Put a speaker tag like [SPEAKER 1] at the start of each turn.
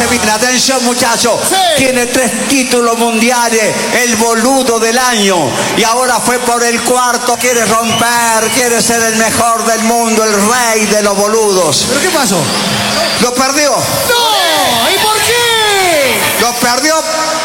[SPEAKER 1] bien, atención muchachos.
[SPEAKER 2] Sí.
[SPEAKER 1] Tiene 3 títulos mundiales, el boludo del año. Y ahora fue por el 4, quiere romper, quiere ser el mejor del mundo, el rey de los boludos.
[SPEAKER 2] ¿Pero qué pasó?
[SPEAKER 1] Lo perdió.
[SPEAKER 2] ¡No! ¿Y por qué?
[SPEAKER 1] Lo perdió